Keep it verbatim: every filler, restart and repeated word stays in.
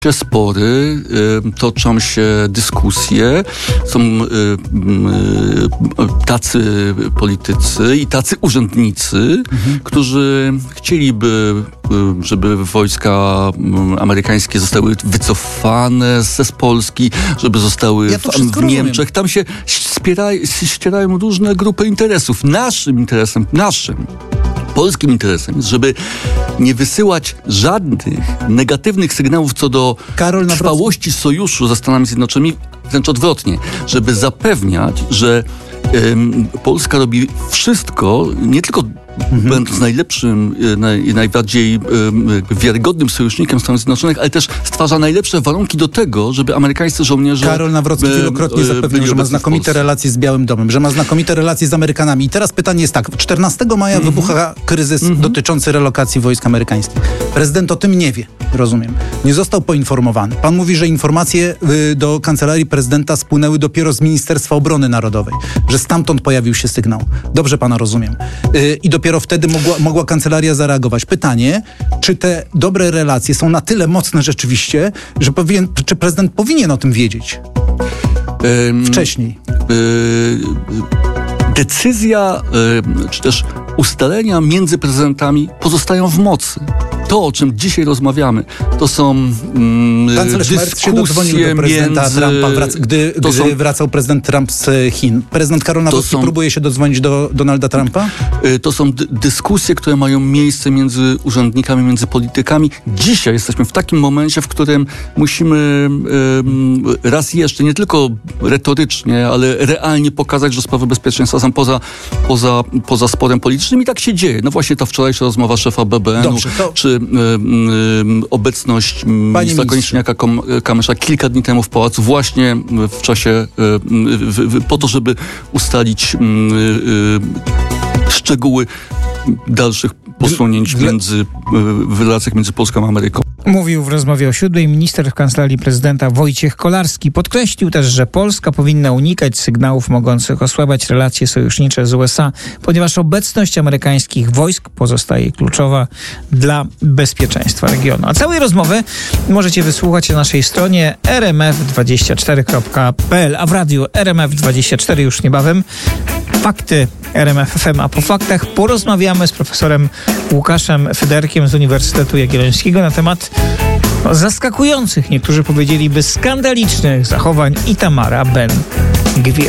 spory, toczą się dyskusje, są tacy politycy i tacy urzędnicy, mhm. którzy chcieliby, żeby wojska amerykańskie zostały wycofane z Polski, żeby zostały ja w, w Niemczech. Tam się ścierają, ścierają różne grupy interesów. Naszym interesem, naszym polskim interesem jest, żeby nie wysyłać żadnych negatywnych sygnałów co do Karol trwałości sojuszu ze Stanami Zjednoczonymi, wręcz odwrotnie, żeby zapewniać, że ym, Polska robi wszystko, nie tylko mhm. będąc najlepszym i najbardziej ym, wiarygodnym sojusznikiem Stanów Zjednoczonych, ale też stwarza najlepsze warunki do tego, żeby amerykańscy żołnierze... Karol Nawrocki wielokrotnie zapewnił, że ma znakomite relacje z Białym Domem, że ma znakomite relacje z Amerykanami. I teraz pytanie jest tak. czternastego maja mm-hmm. wybucha kryzys mm-hmm. dotyczący relokacji wojsk amerykańskich. Prezydent o tym nie wie, rozumiem. Nie został poinformowany. Pan mówi, że informacje y, do Kancelarii Prezydenta spłynęły dopiero z Ministerstwa Obrony Narodowej, że stamtąd pojawił się sygnał. Dobrze pana rozumiem. Y, I dopiero wtedy mogła, mogła kancelaria zareagować. Pytanie, czy te dobre relacje są na tyle mocne rzeczywiście, że powinien, czy prezydent powinien o tym wiedzieć? Ym, Wcześniej. Yy, decyzja, yy, czy też ustalenia między prezydentami pozostają w mocy. To, o czym dzisiaj rozmawiamy, to są mm, Kanclerz Merz się dodzwonił do prezydenta między... Trumpa, wrac- gdy, gdy są... wracał prezydent Trump z Chin. Prezydent Karol Nawrocki są... próbuje się dodzwonić do Donalda Trumpa? To są d- dyskusje, które mają miejsce między urzędnikami, między politykami. Dzisiaj jesteśmy w takim momencie, w którym musimy um, raz jeszcze, nie tylko retorycznie, ale realnie pokazać, że sprawy bezpieczeństwa są poza, poza, poza sporem politycznym i tak się dzieje. No właśnie ta wczorajsza rozmowa szefa B B N-u, Dobrze, to... czy obecność ministra Konieczniaka-Kamysza kilka dni temu w pałacu właśnie w czasie w, w, po to, żeby ustalić szczegóły dalszych posunięć między, w relacjach między Polską a Ameryką. Mówił w rozmowie o siódmej minister w Kancelarii Prezydenta Wojciech Kolarski. Podkreślił też, że Polska powinna unikać sygnałów mogących osłabiać relacje sojusznicze z U S A, ponieważ obecność amerykańskich wojsk pozostaje kluczowa dla bezpieczeństwa regionu. A całej rozmowy możecie wysłuchać na naszej stronie r m f dwadzieścia cztery kropka p l, a w radiu R M F dwadzieścia cztery już niebawem. Fakty R M F F M, a po faktach porozmawiamy z profesorem Łukaszem Federkiem z Uniwersytetu Jagiellońskiego na temat no, zaskakujących, niektórzy powiedzieliby skandalicznych zachowań Itamara Ben-Gvira.